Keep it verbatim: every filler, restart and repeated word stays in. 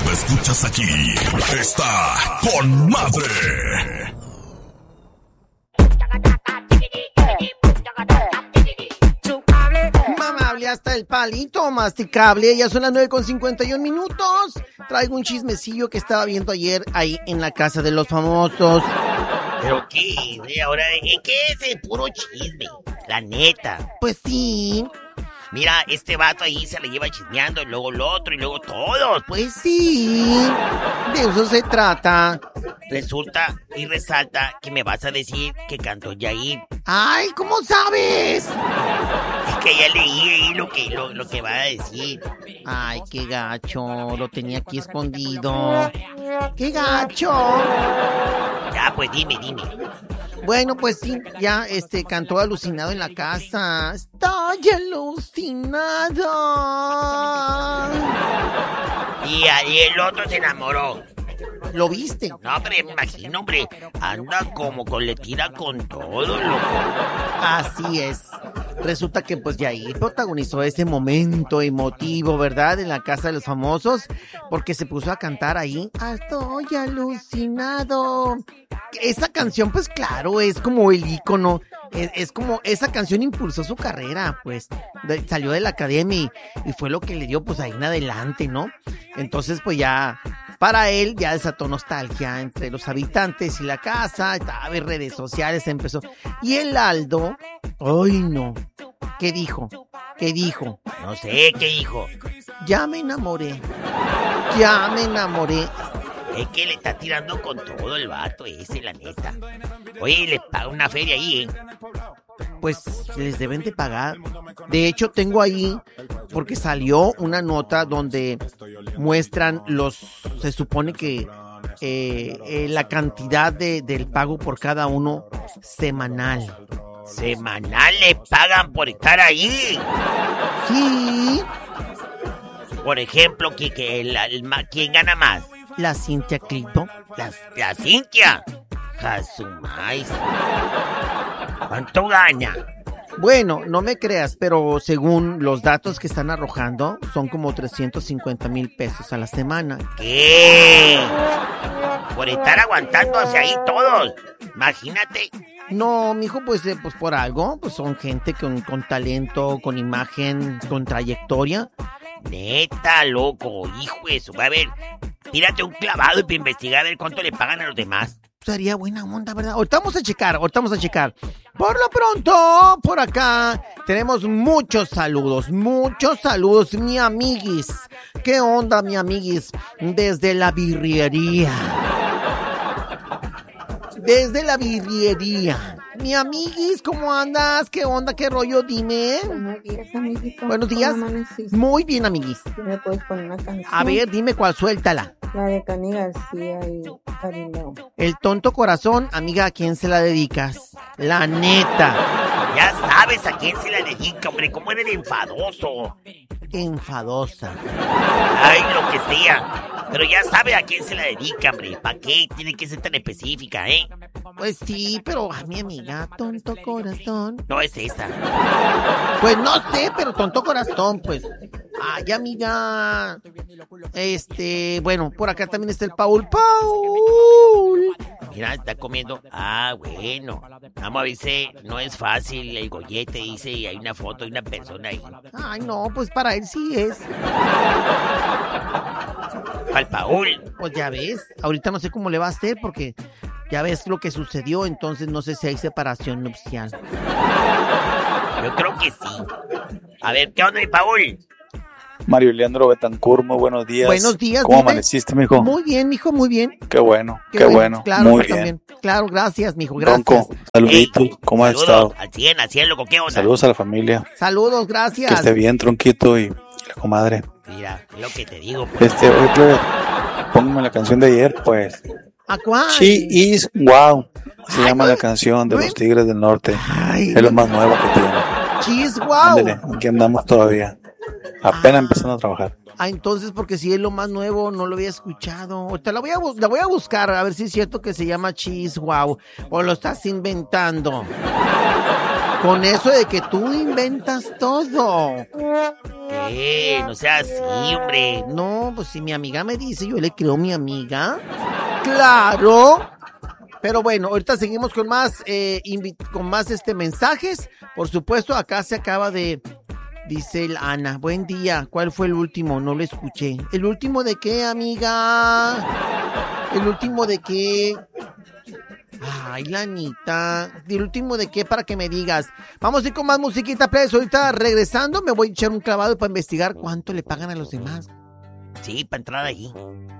lo escuchas aquí. Está con madre. Mamable hasta el palito masticable. Ya son las nueve con cincuenta y un minutos. Traigo un chismecillo que estaba viendo ayer ahí en la casa de los famosos. ¿Pero qué? Ahora, ¿qué es el puro chisme? La neta. Pues sí. Mira, este vato ahí se le lleva chismeando, y luego el otro, y luego todos. Pues sí. De eso se trata. Resulta y resalta que me vas a decir que cantó Yair. Ay, ¿cómo sabes? Es que ya leí ahí lo que, lo, lo que va a decir. Ay, qué gacho. Lo tenía aquí escondido. ¡Qué gacho! Ya, pues dime, dime. Bueno, pues sí, ya este cantó alucinado en la casa. Estoy alucinado. Y ahí el otro se enamoró. ¿Lo viste? No, hombre, me imagino, hombre. Anda como con le tira con todo, loco. Así es. Resulta que pues Yair protagonizó ese momento emotivo, ¿verdad? En la casa de los famosos, porque se puso a cantar ahí. Estoy alucinado. Esa canción, pues claro, es como el ícono. Es, es como, esa canción impulsó su carrera, pues. De, salió de la academia y, y fue lo que le dio, pues, ahí en adelante, ¿no? Entonces, pues ya, para él, ya desató nostalgia entre los habitantes y la casa. Estaba en redes sociales, empezó. Y el Aldo, ¡ay no! ¿Qué dijo? ¿Qué dijo? No sé, ¿qué dijo? Ya me enamoré. Ya me enamoré. Es que le está tirando con todo el vato ese, la neta. Oye, le paga una feria ahí, ¿eh? Pues les deben de pagar. De hecho, tengo ahí, porque salió una nota donde muestran los, se supone que eh, eh, la cantidad de, del pago por cada uno semanal. ¿Semanal le pagan por estar ahí? Sí. Por ejemplo, que, que el, el, ¿quién gana más? La Cintia Clito. La, la Cintia. Jasumais. ¿Cuánto gana? Bueno, no me creas, pero según los datos que están arrojando, son como trescientos cincuenta mil pesos a la semana. ¿Qué? Por estar aguantándose ahí todos. Imagínate. No, mijo, pues, eh, pues por algo, pues son gente con, con talento, con imagen, con trayectoria. Neta, loco, hijo de eso. A ver, tírate un clavado y para investigar a ver cuánto le pagan a los demás. Sería buena onda, ¿verdad? Ahorita vamos a checar, ahorita vamos a checar. Por lo pronto, por acá, tenemos muchos saludos, muchos saludos, mi amiguis. ¿Qué onda, mi amiguis? Desde la birrería. Desde la birrería. Mi amiguis, ¿cómo andas? ¿Qué onda? ¿Qué rollo? Dime. Buenos días, amiguito. Buenos días. Muy bien, amiguis. ¿Me puedes poner una canción? A ver, dime cuál, suéltala. La de Cani García y Carilao. El tonto corazón, amiga, ¿a quién se la dedicas? La neta. Ya sabes a quién se la dedica, hombre. ¿Cómo eres enfadoso? Enfadosa. Ay, lo que sea. Pero ya sabe a quién se la dedica, hombre. ¿Para qué tiene que ser tan específica, eh? Pues sí, pero a mi amiga, tonto corazón. No es esa. Pues no sé, pero tonto corazón, pues. Ay, amiga. Este, bueno, por acá también está el Paul. Paul. Mira, está comiendo. Ah, bueno. Vamos a ver si no es fácil. El gollete dice y hay una foto de una persona ahí. Ay, no, pues para él sí es. Al Paul. Pues ya ves, ahorita no sé cómo le va a hacer porque ya ves lo que sucedió, entonces no sé si hay separación nupcial. Yo creo que sí. A ver, ¿qué onda, mi Paul? Mario Leandro Betancourt, muy buenos días. Buenos días. ¿Cómo dime. Amaneciste, mijo? Muy bien, mijo, muy bien. Qué bueno, qué, qué bueno. bueno. Claro, muy bien. También. Claro, gracias, mijo, gracias. Ronco, saluditos, Hey, ¿cómo has saludos, estado? Al cien, al cien, loco, ¿qué onda? Saludos a la familia. Saludos, gracias. Que esté bien, Tronquito y la comadre. Mira, es lo que te digo, pues. Este, oye, Cleve, póngame la canción de ayer, pues. ¿A cuál? She is wow. Se Ay, llama no, la canción de no, los Tigres del Norte. Ay, Es lo más nuevo que tiene. Cheese, wow. Ándale, aquí andamos todavía. Apenas Ah. empezando a trabajar. Ah, entonces, porque si es lo más nuevo, no lo había escuchado. Ahorita la voy a, bus- la voy a buscar, a ver si es cierto que se llama Cheese Wow. O lo estás inventando. Con eso de que tú inventas todo. ¿Qué? No sea así, hombre. No, pues si mi amiga me dice, yo le creo a mi amiga. ¡Claro! Pero bueno, ahorita seguimos con más, eh, invi- con más este mensajes. Por supuesto, acá se acaba de... Dice el Ana, buen día, ¿cuál fue el último? No lo escuché. ¿El último de qué, amiga? ¿El último de qué? Ay, la Anita. ¿El último de qué? Para que me digas. Vamos a ir con más musiquita, please. Ahorita regresando me voy a echar un clavado para investigar cuánto le pagan a los demás. Sí, para entrar ahí.